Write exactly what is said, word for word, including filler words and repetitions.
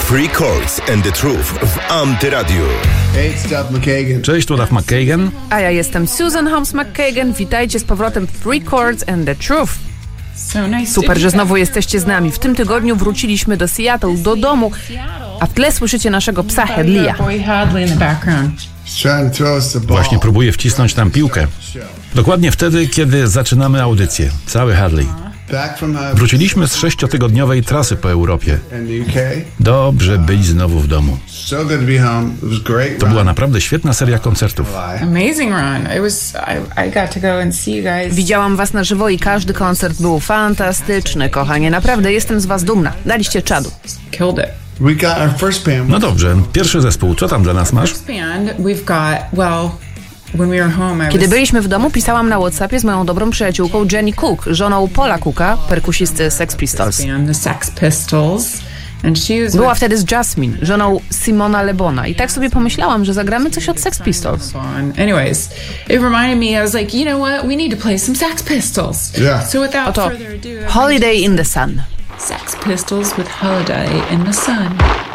Three Chords and the Truth w Antyradiu. Cześć, tu Duff McKagan. A ja jestem Susan Holmes McKagan. Witajcie z powrotem w Three Chords and the Truth. Super, że znowu jesteście z nami. W tym tygodniu wróciliśmy do Seattle, do domu, a w tle słyszycie naszego psa Hadleya. Właśnie próbuję wcisnąć tam piłkę. Dokładnie wtedy, kiedy zaczynamy audycję. Cały Hadley. Wróciliśmy z sześciotygodniowej trasy po Europie. Dobrze być znowu w domu. To była naprawdę świetna seria koncertów. Widziałam was na żywo i każdy koncert był fantastyczny, kochanie. Naprawdę jestem z was dumna. Daliście czadu. No dobrze, pierwszy zespół. Co tam dla nas masz? Kiedy byliśmy w domu, pisałam na WhatsAppie z moją dobrą przyjaciółką Jenny Cook, żoną Paula Cooka, perkusisty Sex Pistols. Była wtedy z Jasmine, żoną Simona Le Bona, i tak sobie pomyślałam, że zagramy coś od Sex Pistols. Oto Holiday in the Sun. Sex Pistols with Holiday in the Sun.